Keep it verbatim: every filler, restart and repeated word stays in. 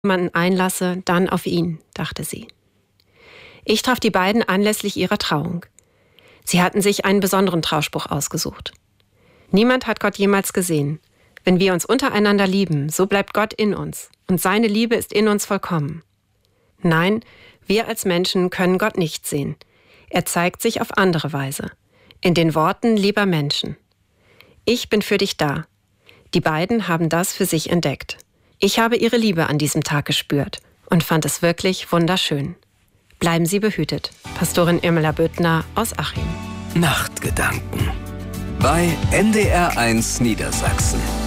jemanden einlasse, dann auf ihn, dachte sie. Ich traf die beiden anlässlich ihrer Trauung. Sie hatten sich einen besonderen Trauspruch ausgesucht. Niemand hat Gott jemals gesehen. Wenn wir uns untereinander lieben, so bleibt Gott in uns und seine Liebe ist in uns vollkommen. Nein, wir als Menschen können Gott nicht sehen. Er zeigt sich auf andere Weise. In den Worten lieber Menschen. Ich bin für dich da. Die beiden haben das für sich entdeckt. Ich habe ihre Liebe an diesem Tag gespürt und fand es wirklich wunderschön. Bleiben Sie behütet. Pastorin Irmela Büttner aus Achim. Nachtgedanken bei N D R eins Niedersachsen.